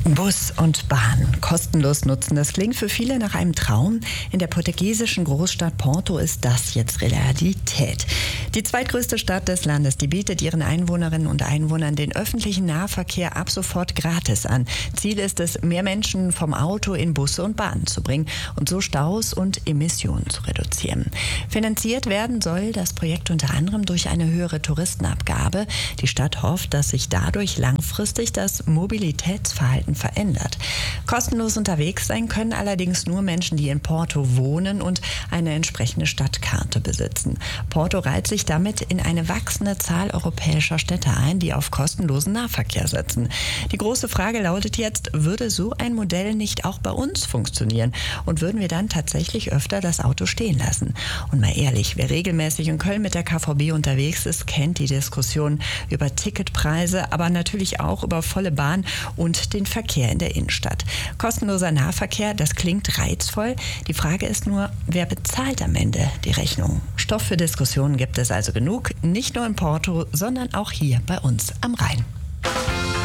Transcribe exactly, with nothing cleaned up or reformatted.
Bus und Bahn kostenlos nutzen. Das klingt für viele nach einem Traum. In der portugiesischen Großstadt Porto ist das jetzt Realität. Die zweitgrößte Stadt des Landes, die bietet ihren Einwohnerinnen und Einwohnern den öffentlichen Nahverkehr ab sofort gratis an. Ziel ist es, mehr Menschen vom Auto in Busse und Bahnen zu bringen und so Staus und Emissionen zu reduzieren. Finanziert werden soll das Projekt unter anderem durch eine höhere Touristenabgabe. Die Stadt hofft, dass sich dadurch langfristig das Mobilitätsverhalten verändert. Kostenlos unterwegs sein können allerdings nur Menschen, die in Porto wohnen und eine entsprechende Stadtkarte besitzen. Porto reiht sich damit in eine wachsende Zahl europäischer Städte ein, die auf kostenlosen Nahverkehr setzen. Die große Frage lautet jetzt, würde so ein Modell nicht auch bei uns funktionieren? Und würden wir dann tatsächlich öfter das Auto stehen lassen? Und mal ehrlich, wer regelmäßig in Köln mit der K V B unterwegs ist, kennt die Diskussion über Ticketpreise, aber natürlich auch über volle Bahn und den Verkehr in der Innenstadt. Kostenloser Nahverkehr, das klingt reizvoll. Die Frage ist nur, wer bezahlt am Ende die Rechnung? Stoff für Diskussionen gibt es also genug, nicht nur in Porto, sondern auch hier bei uns am Rhein.